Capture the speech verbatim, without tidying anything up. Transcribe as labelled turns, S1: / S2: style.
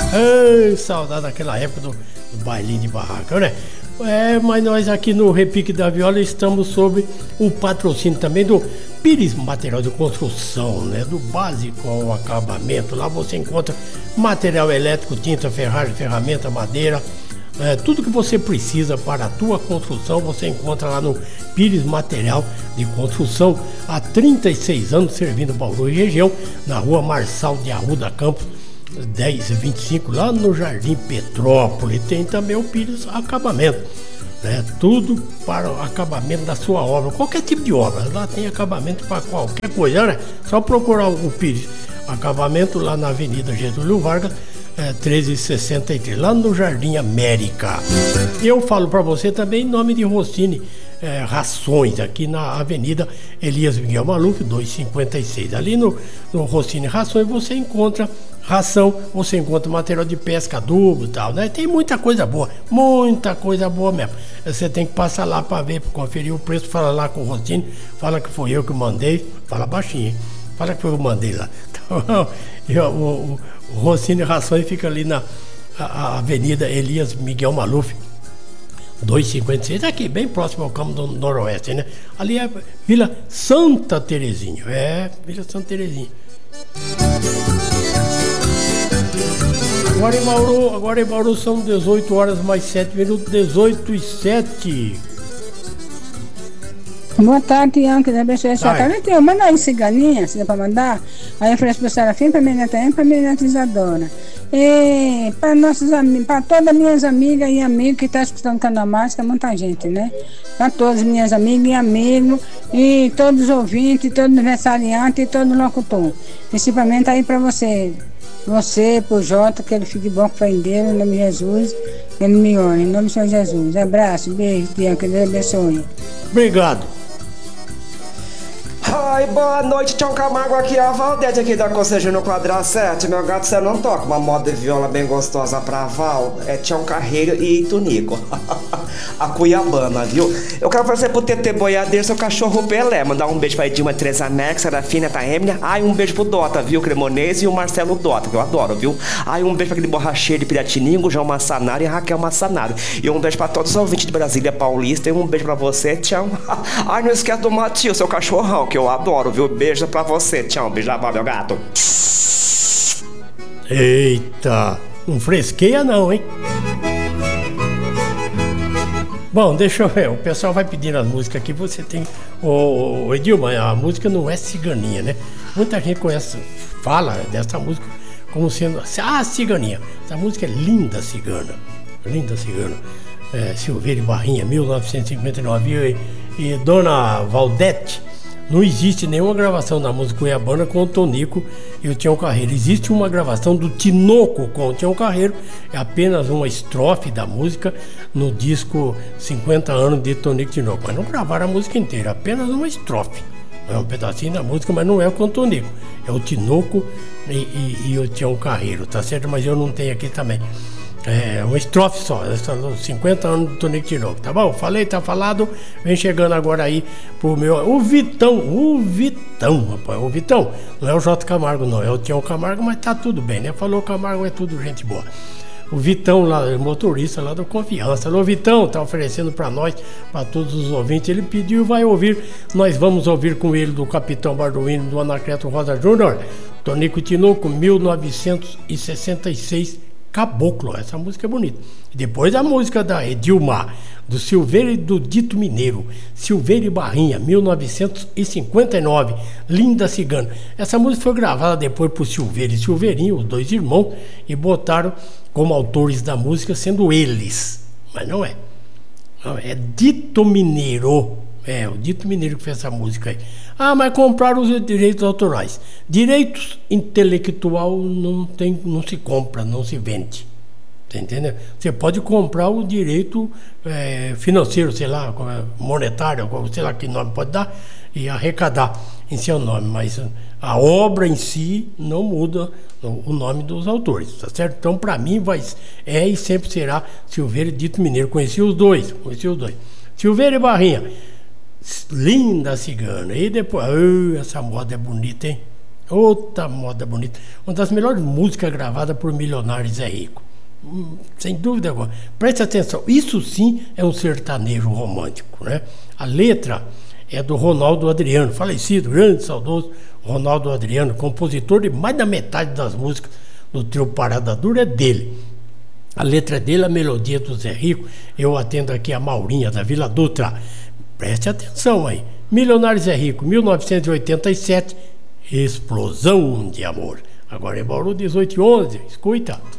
S1: Ai, saudade daquela época do, do bailinho de barraca, né? É, mas nós aqui no Repique da Viola estamos sob o patrocínio também do Pires Material de Construção, né? Do básico ao acabamento. Lá você encontra material elétrico, tinta, ferragem, ferramenta, madeira. É, tudo que você precisa para a tua construção você encontra lá no Pires Material de Construção. Há trinta e seis anos servindo Bauru e região, na rua Marçal de Arruda Campos dez e vinte e cinco, lá no Jardim Petrópolis. Tem também o Pires Acabamento, né? Tudo para o acabamento da sua obra, qualquer tipo de obra. Lá tem acabamento para qualquer coisa, né? Só procurar o Pires Acabamento lá na Avenida Getúlio Vargas, é, treze sessenta e três, lá no Jardim América. E eu falo para você também em nome de Rossini é, Rações, aqui na Avenida Elias Miguel Maluf, duzentos e cinquenta e seis. Ali no, no Rossini Rações você encontra ração, você encontra material de pesca, adubo e tal, né? Tem muita coisa boa, muita coisa boa mesmo. Você tem que passar lá para ver, para conferir o preço. Fala lá com o Rossini, fala que foi eu que mandei, fala baixinho, hein? Fala que foi eu que mandei lá. Então, eu, o, o Rossini Rações fica ali na a, a Avenida Elias Miguel Maluf, duzentos e cinquenta e seis, aqui bem próximo ao campo do Noroeste, né? Ali é Vila Santa Terezinha, é Vila Santa Terezinha. Agora em Bauru, agora em Bauru são dezoito horas mais sete minutos, dezoito e sete.
S2: Boa tarde, Ian, que Deus abençoe a sua casa. Eu manda aí ciganinha, se dá pra mandar. Aí eu ofereço pra Serafim, pra minha neta Em, pra minha neta Isadora. E para nossas amigas, para todas as minhas amigas e amigos que estão escutando o Canal Mágica, muita gente, né? Para todas as minhas amigas e amigos, e todos os ouvintes, todos os aniversariantes e todo locutor. Principalmente aí para você, você, pro Jota, que ele fique bom com o pai dele, em nome de Jesus, ele me honre, em nome do Senhor Jesus. Abraço, beijo, Deus, que Deus abençoe.
S1: Obrigado.
S3: Ai, boa noite, Tião Camargo, aqui é a Valdete aqui da Conselho no Quadra sete. Meu gato, você não toca uma moda de viola bem gostosa pra Val? É Tião Carreiro e Tunico. A Cuiabana, viu? Eu quero fazer pro T T Boiadeiro, seu cachorro Pelé. Mandar um beijo pra Edilma Teresa Nex, Serafina, Taêmnia. Ai, um beijo pro Dota, viu? Cremonese e o Marcelo Dota, que eu adoro, viu? Ai, um beijo pra aquele borracheiro de Piratiningo, João Massanaro e Raquel Massanaro. E um beijo pra todos os ouvintes de Brasília Paulista. E um beijo pra você, tchau. Ai, não esquece do Matheus, seu cachorrão, que eu adoro, viu? Beijo pra você, tchau. Beijo lá, meu gato.
S1: Eita, não fresqueia não, hein? Bom, deixa eu ver, o pessoal vai pedindo as músicas aqui, você tem... Ô, ô Edilma, a música não é ciganinha, né? Muita gente conhece, fala dessa música como sendo... Ah, ciganinha! Essa música é Linda Cigana, Linda Cigana. É, Silveira e Barrinha, mil novecentos e cinquenta e nove. E, e Dona Valdete, não existe nenhuma gravação da música Cuiabana com o Tonico e o Tião Carreiro. Existe uma gravação do Tinoco com o Tião Carreiro, é apenas uma estrofe da música no disco cinquenta anos de Tonico e Tinoco. Mas não gravaram a música inteira, apenas uma estrofe. É um pedacinho da música, mas não é com o Tonico. É o Tinoco e, e, e o Tião Carreiro, tá certo? Mas eu não tenho aqui também. É uma estrofe só, cinquenta anos do Tonico Tinoco, tá bom? Falei, tá falado. Vem chegando agora aí pro meu... O Vitão, o Vitão, rapaz, o Vitão. Não é o J. Camargo, não, é o Tião Camargo, mas tá tudo bem, né? Falou Camargo, é tudo gente boa. O Vitão lá, motorista lá do Confiança. Alô, Vitão, tá oferecendo pra nós, pra todos os ouvintes. Ele pediu e vai ouvir. Nós vamos ouvir com ele do Capitão Barduino, do Anacleto Rosa Júnior, Tonico Tinoco, mil novecentos e sessenta e seis. Caboclo, essa música é bonita. E depois a música da Edilma, do Silveira e do Dito Mineiro, Silveira e Barrinha, mil novecentos e cinquenta e nove, Linda Cigana. Essa música foi gravada depois por Silveira e Silveirinho, os dois irmãos, e botaram como autores da música sendo eles. Mas não é. Não, é Dito Mineiro. É, o Dito Mineiro que fez essa música aí. Ah, mas compraram os direitos autorais. Direitos intelectual não, tem, não se compra, não se vende. Tá entendendo? Você pode comprar o direito é, financeiro, sei lá, monetário, sei lá que nome pode dar, e arrecadar em seu nome, mas a obra em si não muda o nome dos autores, tá certo? Então, para mim, vai, é e sempre será Silveira e Dito Mineiro. Conheci os dois, conheci os dois. Silveira e Barrinha. Linda Cigana. E depois, oh, essa moda é bonita, hein? Outra moda bonita. Uma das melhores músicas gravadas por Milionário Zé Rico. Hum, sem dúvida agora. Preste atenção, isso sim é um sertanejo romântico, né? A letra é do Ronaldo Adriano, falecido, grande, saudoso Ronaldo Adriano, compositor de mais da metade das músicas do trio Parada Dura é dele. A letra é dele, a melodia do Zé Rico. Eu atendo aqui a Maurinha da Vila Dutra. Preste atenção aí. Milionário Zé Rico, mil novecentos e oitenta e sete, Explosão de Amor. Agora é Bauru dezoito e onze, escuta.